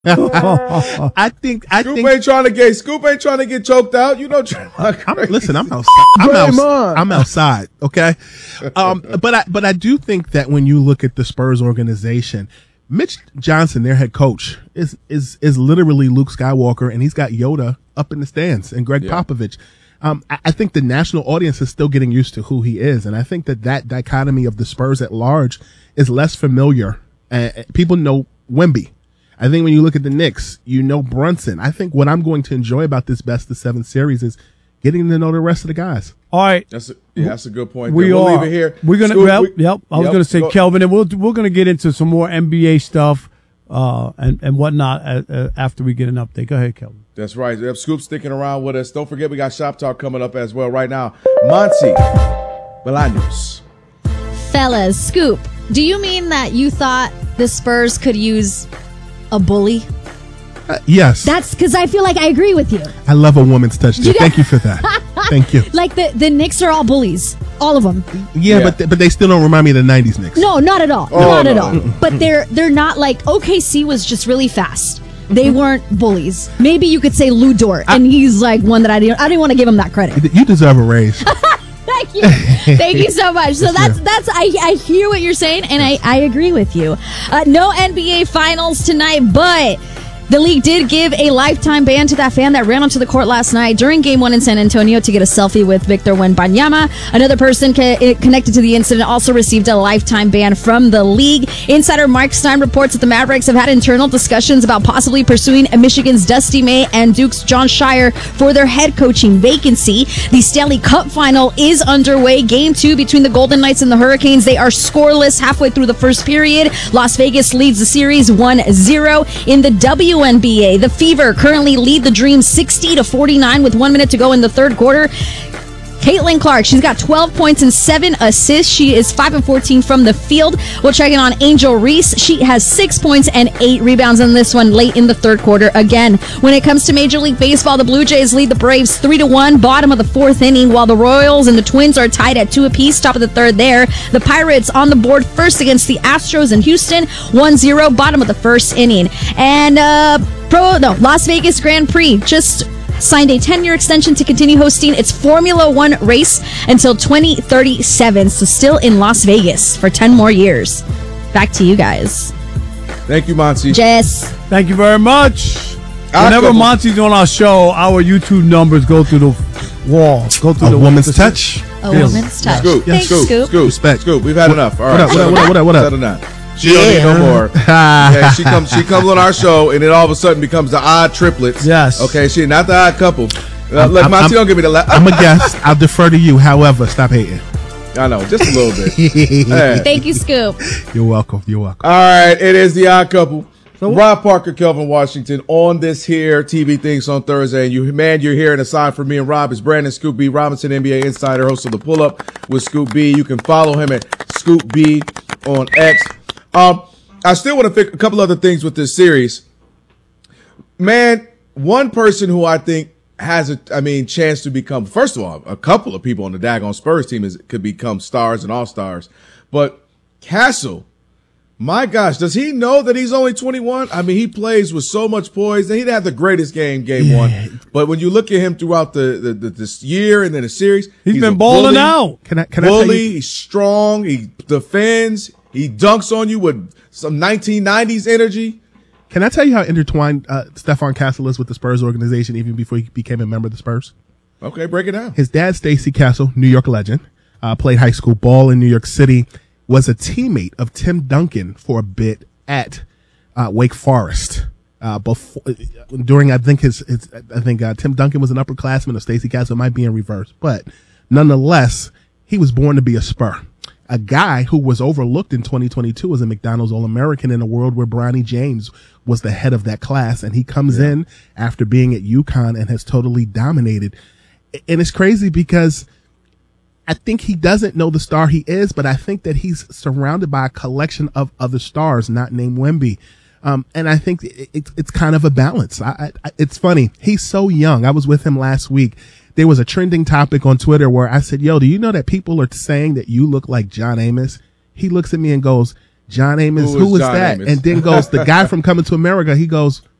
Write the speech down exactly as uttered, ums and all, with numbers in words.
I think I Scoop think ain't trying to get Scoop ain't trying to get choked out. You know, I'm, listen, I'm outside. I'm, outside, I'm outside. Okay, um, but I but I do think that when you look at the Spurs organization, Mitch Johnson, their head coach, is is is literally Luke Skywalker, and he's got Yoda up in the stands, and Greg yeah. Popovich. Um, I, I think the national audience is still getting used to who he is, and I think that that dichotomy of the Spurs at large is less familiar. Uh, people know Wemby. I think when you look at the Knicks, you know Brunson. I think what I'm going to enjoy about this best of seven series is getting to know the rest of the guys. All right, that's a, yeah, that's a good point. We we'll are. leave it here. We're gonna. Scoop, yep, we, yep. I was yep, gonna say go. Kelvin, and we'll we're gonna get into some more N B A stuff uh, and and whatnot uh, uh, after we get an update. Go ahead, Kelvin. That's right. We have Scoop sticking around with us. Don't forget we got Shop Talk coming up as well right now. Monty Bolaños. Fellas, Scoop, do you mean that you thought the Spurs could use a bully? Uh, yes. That's because I feel like I agree with you. I love a woman's touch. You Thank you for that. Thank you. Like the, the Knicks are all bullies. All of them. Yeah, yeah. but th- but they still don't remind me of the nineties Knicks. No, not at all. Oh, not no. at all. But they're they're not like O K C was just really fast. They weren't bullies. Maybe you could say Lou Dort, and I, he's like one that I didn't I didn't want to give him that credit. You deserve a raise. Thank you. Thank you so much. So that's that's I, I hear what you're saying, and I, I agree with you. Uh, no N B A finals tonight, but the league did give a lifetime ban to that fan that ran onto the court last night during Game one in San Antonio to get a selfie with Victor Wembanyama. Another person ca- connected to the incident also received a lifetime ban from the league. Insider Mark Stein reports that the Mavericks have had internal discussions about possibly pursuing Michigan's Dusty May and Duke's John Shire for their head coaching vacancy. The Stanley Cup final is underway. Game two between the Golden Knights and the Hurricanes. They are scoreless halfway through the first period. Las Vegas leads the series one zero. In the W N B A, the Fever currently lead the Dream sixty to forty-nine with one minute to go in the third quarter. Caitlin Clark, she's got twelve points and seven assists. She is five and fourteen from the field. We'll check in on Angel Reese. She has six points and eight rebounds in this one late in the third quarter again. When it comes to Major League Baseball, the Blue Jays lead the Braves three to one, bottom of the fourth inning, while the Royals and the Twins are tied at two apiece, top of the third there. The Pirates on the board first against the Astros in Houston, one zero, bottom of the first inning. And uh, Pro, no, Las Vegas Grand Prix just signed a ten-year extension to continue hosting its Formula One race until twenty thirty-seven. So still in Las Vegas for ten more years. Back to you guys. Thank you, Monty. Jess. Thank you very much. Our Whenever couple- Monty's on our show, our YouTube numbers go through the wall. Go through a the woman's the- touch. A Yes. woman's touch. Scoop, Thanks, Scoop, Scoop. Scoop, Respect. Scoop. We've had What- enough. All what right, up, what up, what up, what up, what up? Settle down. She don't need no more. Yeah, she comes. She comes on our show, and it all of a sudden becomes the odd triplets. Yes. Okay, she not the odd couple. Uh, look, I'm- Monty, I'm- don't give me the. La- I'm a guest. I'll defer to you. However, stop hating. I know, just a little bit. Hey. Thank you, Scoop. You're welcome. You're welcome. All right, it is the odd couple. Rob Parker, Kelvin Washington on this here T V Things on Thursday. And you, man, you're hearing aside from me and Rob is Brandon Scoop B Robinson, N B A insider, host of the Pull Up with Scoop B. You can follow him at Scoop B on X. Um, I still want to pick a couple other things with this series. Man, one person who I think has a, I mean, chance to become, first of all, a couple of people on the daggone Spurs team is could become stars and all stars. But Castle, my gosh, does he know that he's only twenty-one? I mean, he plays with so much poise. He didn't have the greatest game, game yeah. one. But when you look at him throughout the, the, the this year and then the series, he's, he's been balling out. Can I, can bully, I tell you? He's strong. He defends. He dunks on you with some nineteen nineties energy. Can I tell you how intertwined uh, Stephon Castle is with the Spurs organization even before he became a member of the Spurs? Okay, break it down. His dad, Stacey Castle, New York legend, uh, played high school ball in New York City, was a teammate of Tim Duncan for a bit at uh, Wake Forest. Uh, before, during, I think his, his I think uh, Tim Duncan was an upperclassman of Stacey Castle. It might be in reverse, but nonetheless, he was born to be a Spur. A guy who was overlooked in twenty twenty-two as a McDonald's All-American in a world where Bronny James was the head of that class. And he comes yeah. in after being at UConn and has totally dominated. And it's crazy because I think he doesn't know the star he is, but I think that he's surrounded by a collection of other stars, not named Wemby. Um, and I think it, it, it's kind of a balance. I, I, it's funny. He's so young. I was with him last week. There was a trending topic on Twitter where I said, yo, do you know that people are saying that you look like John Amos? He looks at me and goes, John Amos, Who who is was John that? Amos? And then goes the guy from Coming to America. He goes,